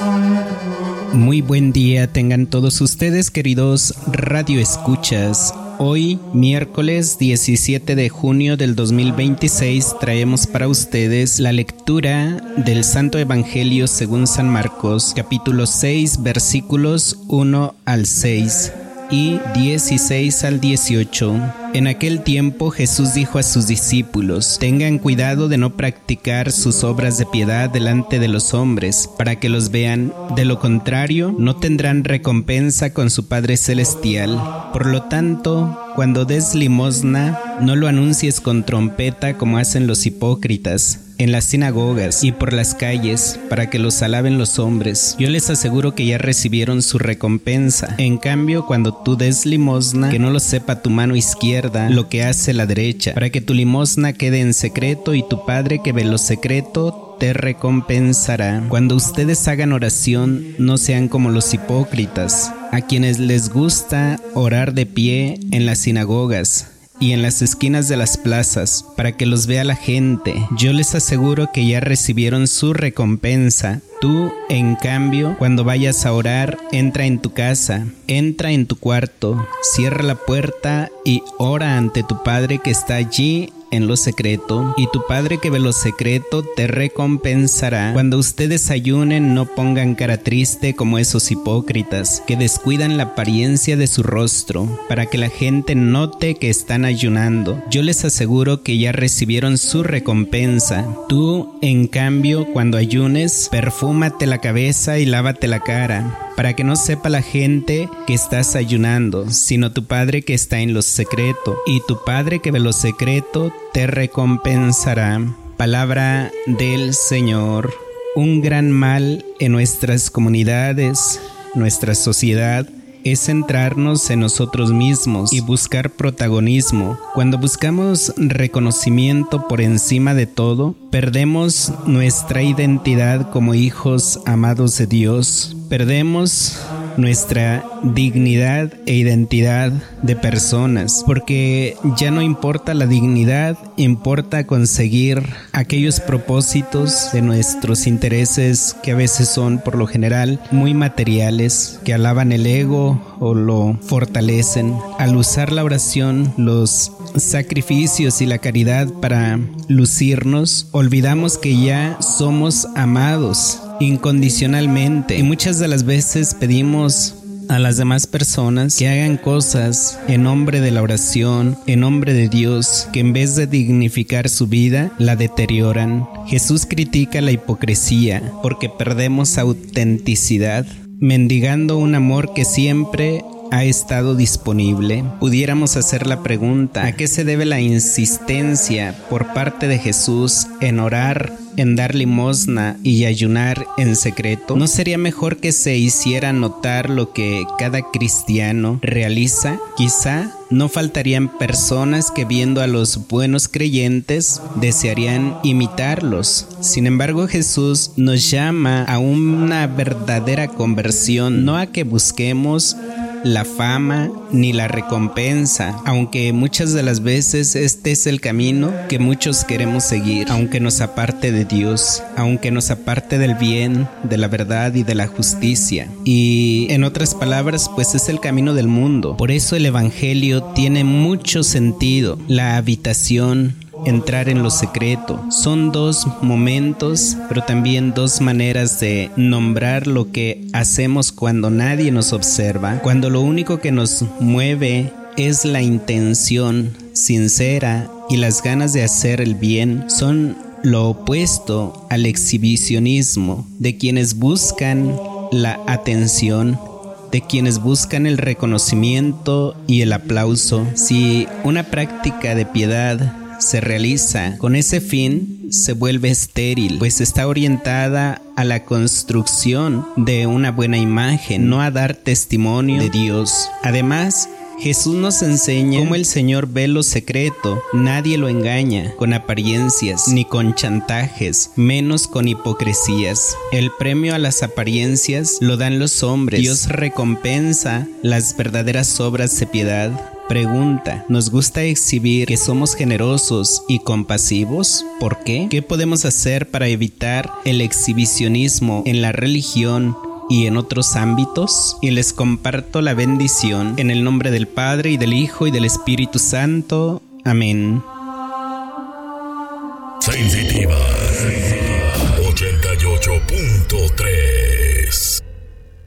Muy buen día tengan todos ustedes, queridos radioescuchas. Hoy, miércoles 17 de junio del 2026, traemos para ustedes la lectura del Santo Evangelio según San Marcos, capítulo 6, versículos 1 al 6 y 16 al 18. En aquel tiempo Jesús dijo a sus discípulos: tengan cuidado de no practicar sus obras de piedad delante de los hombres, para que los vean. De lo contrario, no tendrán recompensa con su Padre Celestial. Por lo tanto, cuando des limosna, no lo anuncies con trompeta como hacen los hipócritas en las sinagogas y por las calles, para que los alaben los hombres. Yo les aseguro que ya recibieron su recompensa. En cambio, cuando tú des limosna, que no lo sepa tu mano izquierda lo que hace la derecha, para que tu limosna quede en secreto, y tu Padre que ve lo secreto te recompensará. Cuando ustedes hagan oración, no sean como los hipócritas, a quienes les gusta orar de pie en las sinagogas y en las esquinas de las plazas, para que los vea la gente. Yo les aseguro que ya recibieron su recompensa. Tú, en cambio, cuando vayas a orar, entra en tu casa, entra en tu cuarto, cierra la puerta y ora ante tu Padre que está allí en lo secreto, y tu Padre que ve lo secreto te recompensará. Cuando ustedes ayunen, no pongan cara triste como esos hipócritas, que descuidan la apariencia de su rostro, para que la gente note que están ayunando. Yo les aseguro que ya recibieron su recompensa. Tú, en cambio, cuando ayunes, perfúmate la cabeza y lávate la cara, para que no sepa la gente que estás ayunando, sino tu Padre que está en lo secreto, y tu Padre que ve lo secreto te recompensará. Palabra del Señor. Un gran mal en nuestras comunidades, nuestra sociedad, es centrarnos en nosotros mismos y buscar protagonismo. Cuando buscamos reconocimiento por encima de todo, perdemos nuestra identidad como hijos amados de Dios. Perdemos nuestra dignidad e identidad de personas, porque ya no importa la dignidad, importa conseguir aquellos propósitos de nuestros intereses que a veces son, por lo general, muy materiales, que alaban el ego o lo fortalecen. Al usar la oración, los sacrificios y la caridad para lucirnos, olvidamos que ya somos amados incondicionalmente, y muchas de las veces pedimos a las demás personas que hagan cosas en nombre de la oración, en nombre de Dios, que en vez de dignificar su vida, la deterioran. Jesús critica la hipocresía porque perdemos autenticidad, mendigando un amor que siempre ha estado disponible. Pudiéramos hacer la pregunta: ¿a qué se debe la insistencia por parte de Jesús en orar, en dar limosna y ayunar en secreto? ¿No sería mejor que se hiciera notar lo que cada cristiano realiza? Quizá no faltarían personas que, viendo a los buenos creyentes, desearían imitarlos. Sin embargo, Jesús nos llama a una verdadera conversión, no a que busquemos la fama ni la recompensa, aunque muchas de las veces este es el camino que muchos queremos seguir, aunque nos aparte de Dios, aunque nos aparte del bien, de la verdad y de la justicia. Y en otras palabras, pues es el camino del mundo. Por eso el Evangelio tiene mucho sentido. La habitación, entrar en lo secreto, son dos momentos, pero también dos maneras de nombrar lo que hacemos cuando nadie nos observa, cuando lo único que nos mueve es la intención sincera y las ganas de hacer el bien. Son lo opuesto al exhibicionismo de quienes buscan la atención, de quienes buscan el reconocimiento y el aplauso. Si una práctica de piedad se realiza con ese fin, se vuelve estéril, pues está orientada a la construcción de una buena imagen, no a dar testimonio de Dios. Además, Jesús nos enseña cómo el Señor ve lo secreto. Nadie lo engaña con apariencias ni con chantajes, menos con hipocresías. El premio a las apariencias lo dan los hombres. Dios recompensa las verdaderas obras de piedad. Pregunta: ¿nos gusta exhibir que somos generosos y compasivos? ¿Por qué? ¿Qué podemos hacer para evitar el exhibicionismo en la religión y en otros ámbitos? Y les comparto la bendición en el nombre del Padre, y del Hijo, y del Espíritu Santo. Amén. Sensitiva.